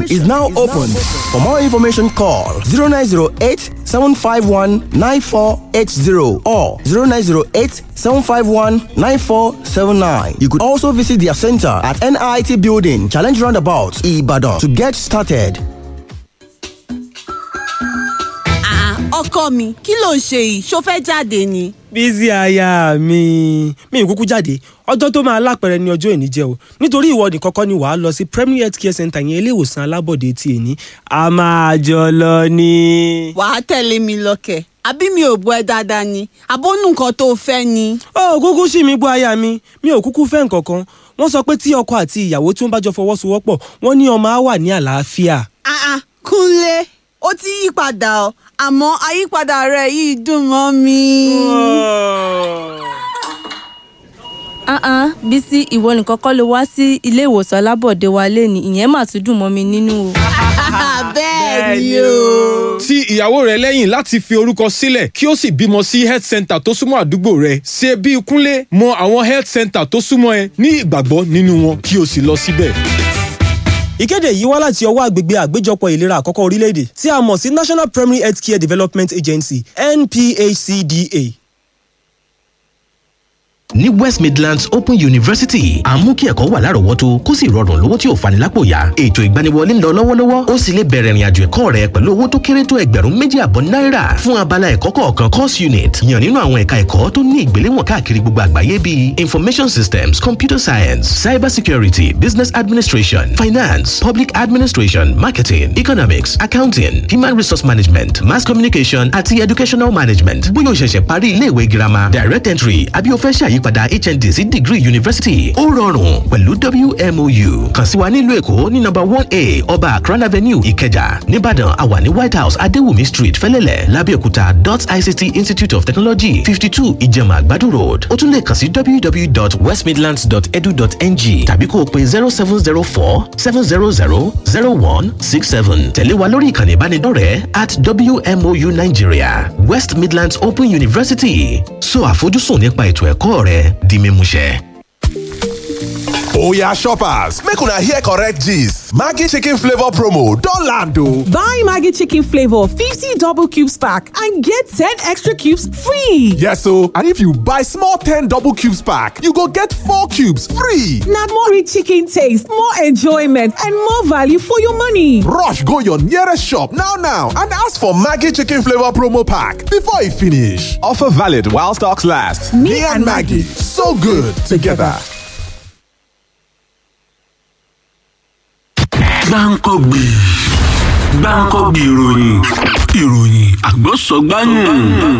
is now open. For more information, call 0908 751 9480 or 0908 751 9479. You could also visit their center at NIT Building, Challenge Roundabout, Ibadan to get started. Ọkọ mi, kí ló ń ṣe yìí? Ṣó fẹ́ jáde ni? Bísí aya mi kúkú jáde. Ọjọ́ tó máa lápẹẹrẹ ní ọjọ́ ìní jẹ́ o. Nítorí ìwọ nìkan kọ́ ni wàá lọ sí Premier Health Care Center yẹn ilé ìwòsàn alábọ̀dé ti èní. A máa jọ lọ ni. Wàá tẹ̀lé mi lọ́kẹ̀. Àbí mi ò bọ́ ẹ dáadáa ni? Àbónú nǹkan tó fẹ́ ni? Ó kúkú sí mi gbọ́ aya mi. Mi ò kúkú fẹ́ nǹkan kan. Wọ́n sọ pé tí ọkọ àti ìyàwó tí wọ́n bá jọ fọwọ́sowọ́pọ̀, wọ́n ní ọmọ á wà ní àlàáfíà. Kúnlé, ó ti yí padà o. Àmọ́ àyípadà rẹ̀ yìí dùn mọ́ mi. Bísí, ìwọ nìkan kọ́ ló wá sí ilé ìwòsàn alábọ̀dé wa léni, ìyẹn mà tún dùn mọ́ mi nínú o. Bẹ́ẹ̀ ni o. Ti ìyàwó rẹ lẹ́yìn láti fi orúkọ sílẹ̀ kí ó sì bímọ sí health center tó súnmọ́ àdúgbò rẹ. Ṣe bí Kúnlé mọ àwọn health center tó súnmọ́ ẹ ní ìgbàgbọ́ nínú wọn kí o sì lọ síbẹ̀. Ìkéde yìí wá láti ọwọ́ àgbègbè àgbéjọpọ̀ ìlera àkọ́kọ́ orílẹ̀-èdè tí a mọ̀ sí National Primary Health Care Development Agency NPHCDA. Ní West Midlands Open University à ń mú kí ẹ̀kọ́ wà lárọ̀ọ́wọ́tó kó sì rọrùn lówó tí ò fani lápò yá. Ètò ìgbaniwọlé ń lọ lọ́wọ́lọ́wọ́ ó sì lè bẹ̀rẹ̀ ìrìnàjò ẹ̀kọ́ rẹ pẹ̀lú owó tó kéré tó $2,500 náírà fún abala ẹ̀kọ́ kọ̀ọ̀kan course unit. Yàn nínú àwọn ẹ̀ka ẹ̀kọ́ tó ní ìgbéléwọ̀n káàkiri gbogbo àgbáyé bíi Information Systems, Computer Science, Cyber Security, Business Administration, Finance, Public Administration, Marketing, Economics, Accounting, Human Resource Management, Mass Communication àti Educational Management. Bóyá o ṣẹ̀ṣẹ̀ parí ilé-ìwé girama, Direct Entry àbí o fẹ́ ṣàyípadà HND sí degree university ó rọrùn pẹ̀lú WMOU. Kàn sí wa nílùú Èkó ní number 1A Ọba Akran Avenue Ìkẹjà. Níbàdàn a wà ní White House Adéwùmí Street Fẹ́lẹ́lẹ̀. Lábẹ́òkúta ICT Institute of Technology 52 Ìjẹ̀mà Àgbàdo Road. O tún lè kàn sí www.westmidlands.edu.ng tàbí kó o pe 0704 700 0167. Tẹ̀lé wa lórí ìkànnì ìbánidọ́rẹ̀ẹ́ @WMOU Nigeria. West Midlands Open University. So àfojúsùn nípa ètò ẹ̀kọ́ rẹ di mímúṣẹ. Oya shoppers, make una hear correct gist. Maggi chicken flavor promo don land o. Buy Maggi chicken flavor 50 double cubes pack and get 10 extra cubes free. Yes o, and if you buy small 10 double cubes pack, you go get 4 cubes free. Na more rich chicken taste, more enjoyment and more value for your money. Rush go your nearest shop now and ask for Maggi chicken flavor promo pack before e finish. Offer valid while stocks last. Me and Maggi, so good together. Gbáǹkọ́gbì ìròyìn àgbọ̀sọ̀gbáyùn.